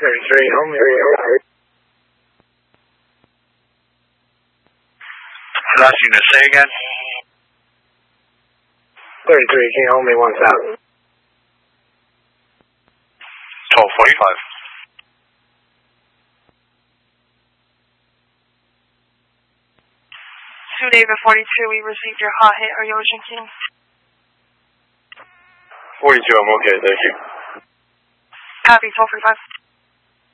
33, home me. Last unit, say again. 33, can you hold me 1000? 1245. David 42, we received your hot hit. Are you Ocean King? 42, I'm okay, thank you. Copy, 1245.